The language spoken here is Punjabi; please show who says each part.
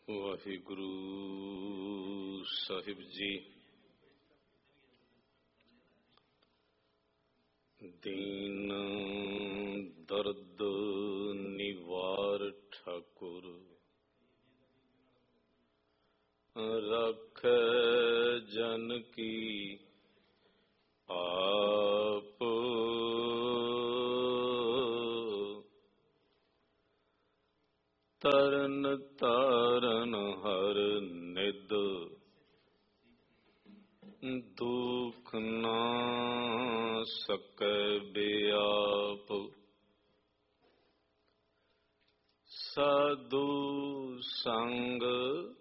Speaker 1: ਵਾਹਿਗੁਰੂ ਸਾਹਿਬ ਜੀ। ਦੀਨ ਦਰਦ ਨਿਵਾਰ ਠਾਕੁਰ, ਰੱਖੈ ਜਨ ਕੀ ਆਪ। ਤਰਨ ਤਾਰਨ ਹਰ ਨਿਧ, ਦੁਖ ਨਾ ਸਕੈ ਬਿਆਪ। ਸਾਧੂ ਸੰਗ